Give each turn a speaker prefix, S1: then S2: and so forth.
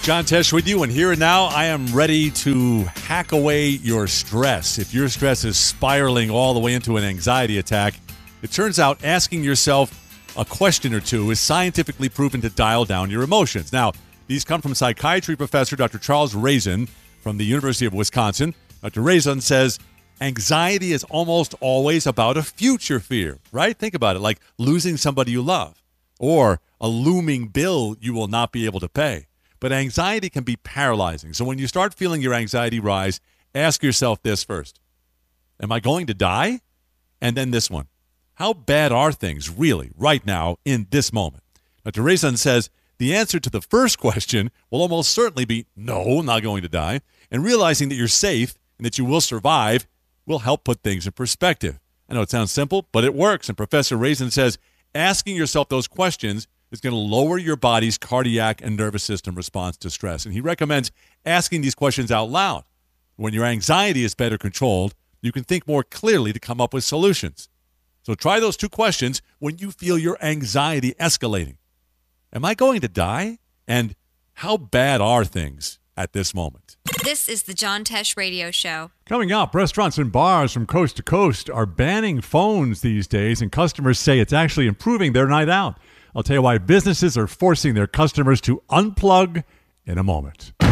S1: John Tesh with you, and here and now I am ready to hack away your stress. If your stress is spiraling all the way into an anxiety attack, it turns out asking yourself a question or two is scientifically proven to dial down your emotions. Now, these come from psychiatry professor Dr. Charles Raison from the University of Wisconsin. Dr. Raison says anxiety is almost always about a future fear, right? Think about it, like losing somebody you love or a looming bill you will not be able to pay. But anxiety can be paralyzing. So when you start feeling your anxiety rise, ask yourself this first. Am I going to die? And then this one. How bad are things really right now in this moment? Dr. Raison says the answer to the first question will almost certainly be no, I'm not going to die. And realizing that you're safe and that you will survive will help put things in perspective. I know it sounds simple, but it works. And Professor Raison says asking yourself those questions is going to lower your body's cardiac and nervous system response to stress. And he recommends asking these questions out loud. When your anxiety is better controlled, you can think more clearly to come up with solutions. So try those two questions when you feel your anxiety escalating. Am I going to die? And how bad are things at this moment?
S2: This is the John Tesh Radio Show.
S3: Coming up, restaurants and bars from coast to coast are banning phones these days, and customers say it's actually improving their night out. I'll tell you why businesses are forcing their customers to unplug in a moment.